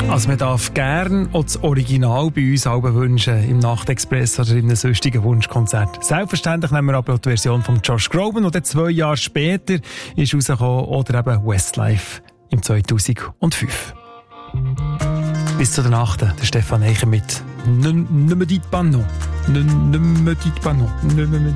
Also man darf gern auch das Original bei uns selber wünschen, im Nachtexpress oder in einem sonstigen Wunschkonzert. Selbstverständlich nehmen wir aber auch die Version von Josh Groban, und dann 2 Jahre später ist rausgekommen, oder eben Westlife im 2005. Bis zu der Nacht, der Stefan Eicher mit «Ne me dites pas non». «Ne me dites pas non».